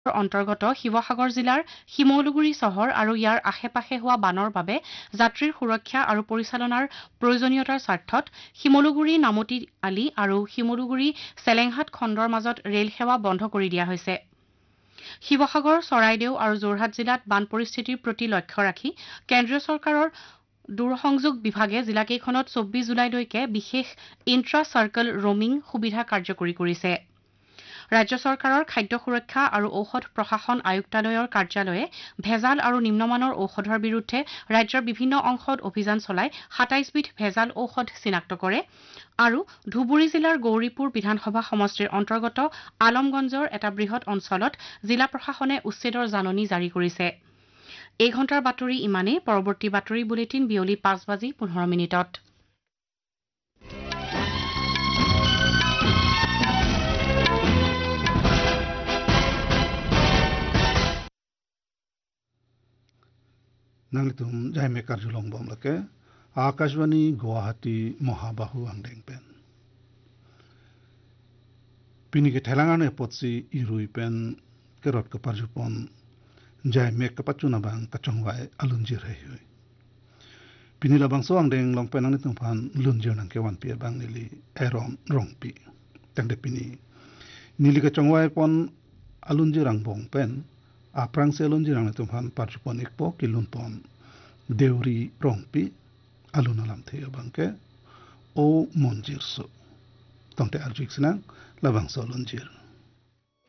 অন্তৰ্গত শিৱসাগৰ জিলাৰ শিমলুগুৰি চহৰ আৰু ইয়াৰ আশে-পাশে হোৱা বানৰ বাবে যাত্ৰীৰ সুৰক্ষা আৰু পৰিচালনাৰ প্ৰয়োজনীয়তাৰ স্বাৰ্থত শিমলুগুৰি নামতি আলি আৰু শিমলুগুৰি চেলেংহাট খণ্ডৰ মাজত ৰেল সেৱা বন্ধ কৰি দিয়া হৈছে। শিৱসাগৰ, চৰাইদেউ আৰু যোৰহাট জিলাত বান পৰিস্থিতিৰ প্ৰতি লক্ষ্য ৰাখি কেন্দ্ৰীয় চৰকাৰৰ দূৰসংযোগ বিভাগে জিলাকেইখনত 24 জুলাইলৈকে বিশেষ ইন্ট্ৰা চাৰ্কল ৰোমিং সুবিধা কাৰ্যকৰী কৰিছে। ৰাজ্য চৰকাৰৰ খাদ্য সুৰক্ষা আৰু ঔষধ প্ৰশাসন আয়ুক্তালয়ৰ কাৰ্যালয়ে ভেজাল আৰু নিম্নমানৰ ঔষধৰ বিৰুদ্ধে ৰাজ্যৰ বিভিন্ন অংশত অভিযান চলাই ২৭ বিধ ভেজাল ঔষধ চিনাক্ত কৰে আৰু ধুবুৰী জিলাৰ গৌৰীপুৰ বিধানসভা সমষ্টিৰ অন্তৰ্গত আলমগঞ্জৰ এটা বৃহৎ অঞ্চলত জিলা প্ৰশাসনে উচ্ছেদৰ জাননী জাৰি কৰিছে। এই ঘণ্টাৰ বাতৰি ইমানেই। পৰৱৰ্তী বাতৰি বুলেটিন বিয়লি ৫:১৫। Nangtum jaime karjulong bom lake Akashvani Guwahati Mohabahu Angdengpen Pini ke Telangana potsi iruipen kerot ke parjupon jaime ke pacuna bang kacongwai alunjir hei Pini labang so angdeng longpen ang nitumpan lunjir nang kewan pia bang nili eron rongpi tangde pini nili kacongwai pon alunjir ang bong pen aprang se alunjir ang nitumpan parjupon ikpo kilunpon deuri rongpi alun alam thea bangke o monjir so tongte arjik sinang labang so alunjir